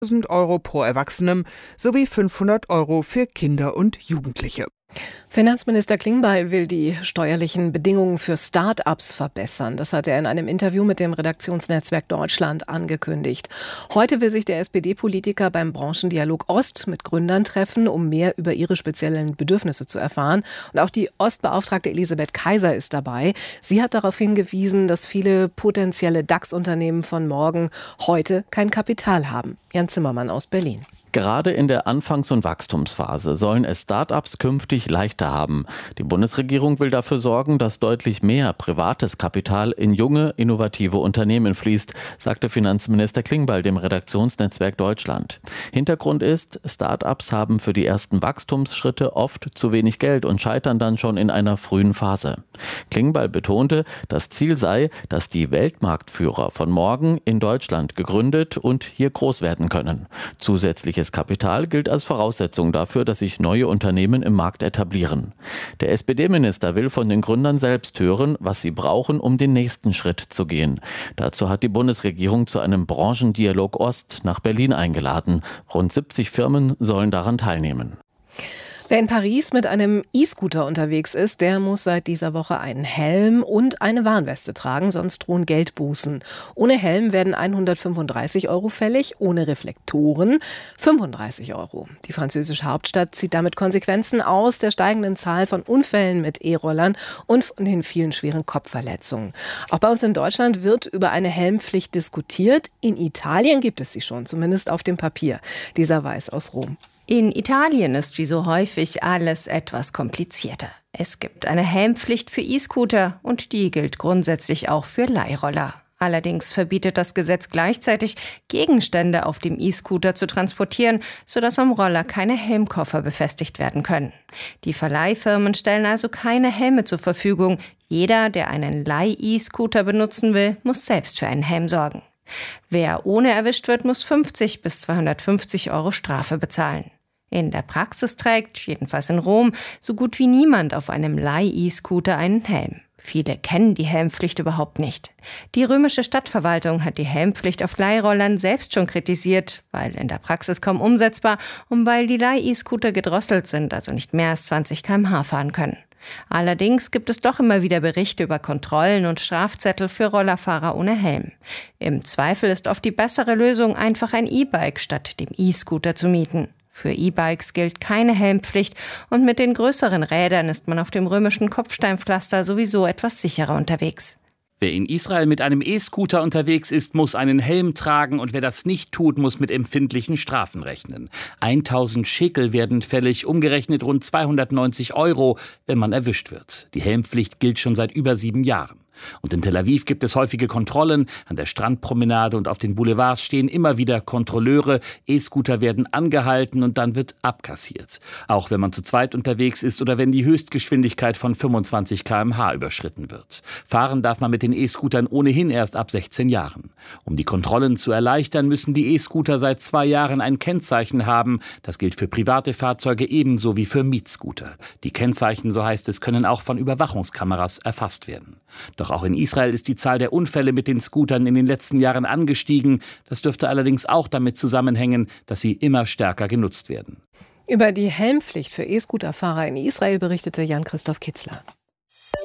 1.000 € pro Erwachsenem sowie 500 € für Kinder und Jugendliche. Finanzminister Klingbeil will die steuerlichen Bedingungen für Start-ups verbessern. Das hat er in einem Interview mit dem Redaktionsnetzwerk Deutschland angekündigt. Heute will sich der SPD-Politiker beim Branchendialog Ost mit Gründern treffen, um mehr über ihre speziellen Bedürfnisse zu erfahren. Und auch die Ostbeauftragte Elisabeth Kaiser ist dabei. Sie hat darauf hingewiesen, dass viele potenzielle DAX-Unternehmen von morgen heute kein Kapital haben. Jan Zimmermann aus Berlin. Gerade in der Anfangs- und Wachstumsphase sollen es Start-ups künftig leichter haben. Die Bundesregierung will dafür sorgen, dass deutlich mehr privates Kapital in junge, innovative Unternehmen fließt, sagte Finanzminister Klingbeil dem Redaktionsnetzwerk Deutschland. Hintergrund ist, Start-ups haben für die ersten Wachstumsschritte oft zu wenig Geld und scheitern dann schon in einer frühen Phase. Klingbeil betonte, das Ziel sei, dass die Weltmarktführer von morgen in Deutschland gegründet und hier groß werden können. Zusätzliches Kapital gilt als Voraussetzung dafür, dass sich neue Unternehmen im Markt etablieren. Der SPD-Minister will von den Gründern selbst hören, was sie brauchen, um den nächsten Schritt zu gehen. Dazu hat die Bundesregierung zu einem Branchendialog Ost nach Berlin eingeladen. Rund 70 Firmen sollen daran teilnehmen. Wer in Paris mit einem E-Scooter unterwegs ist, der muss seit dieser Woche einen Helm und eine Warnweste tragen, sonst drohen Geldbußen. Ohne Helm werden 135 € fällig, ohne Reflektoren 35 €. Die französische Hauptstadt zieht damit Konsequenzen aus der steigenden Zahl von Unfällen mit E-Rollern und von den vielen schweren Kopfverletzungen. Auch bei uns in Deutschland wird über eine Helmpflicht diskutiert. In Italien gibt es sie schon, zumindest auf dem Papier. Lisa Weiß aus Rom. In Italien ist wie so häufig alles etwas komplizierter. Es gibt eine Helmpflicht für E-Scooter und die gilt grundsätzlich auch für Leihroller. Allerdings verbietet das Gesetz gleichzeitig, Gegenstände auf dem E-Scooter zu transportieren, sodass am Roller keine Helmkoffer befestigt werden können. Die Verleihfirmen stellen also keine Helme zur Verfügung. Jeder, der einen Leih-E-Scooter benutzen will, muss selbst für einen Helm sorgen. Wer ohne erwischt wird, muss 50 bis 250 € Strafe bezahlen. In der Praxis trägt, jedenfalls in Rom, so gut wie niemand auf einem Leih-E-Scooter einen Helm. Viele kennen die Helmpflicht überhaupt nicht. Die römische Stadtverwaltung hat die Helmpflicht auf Leihrollern selbst schon kritisiert, weil in der Praxis kaum umsetzbar und weil die Leih-E-Scooter gedrosselt sind, also nicht mehr als 20 km/h fahren können. Allerdings gibt es doch immer wieder Berichte über Kontrollen und Strafzettel für Rollerfahrer ohne Helm. Im Zweifel ist oft die bessere Lösung, einfach ein E-Bike statt dem E-Scooter zu mieten. Für E-Bikes gilt keine Helmpflicht und mit den größeren Rädern ist man auf dem römischen Kopfsteinpflaster sowieso etwas sicherer unterwegs. Wer in Israel mit einem E-Scooter unterwegs ist, muss einen Helm tragen und wer das nicht tut, muss mit empfindlichen Strafen rechnen. 1000 Schekel werden fällig, umgerechnet rund 290 €, wenn man erwischt wird. Die Helmpflicht gilt schon seit über 7 Jahren. Und in Tel Aviv gibt es häufige Kontrollen. An der Strandpromenade und auf den Boulevards stehen immer wieder Kontrolleure. E-Scooter werden angehalten und dann wird abkassiert. Auch wenn man zu zweit unterwegs ist oder wenn die Höchstgeschwindigkeit von 25 km/h überschritten wird. Fahren darf man mit den E-Scootern ohnehin erst ab 16 Jahren. Um die Kontrollen zu erleichtern, müssen die E-Scooter seit 2 Jahren ein Kennzeichen haben. Das gilt für private Fahrzeuge ebenso wie für Mietscooter. Die Kennzeichen, so heißt es, können auch von Überwachungskameras erfasst werden. Doch auch in Israel ist die Zahl der Unfälle mit den Scootern in den letzten Jahren angestiegen. Das dürfte allerdings auch damit zusammenhängen, dass sie immer stärker genutzt werden. Über die Helmpflicht für E-Scooterfahrer in Israel berichtete Jan-Christoph Kitzler.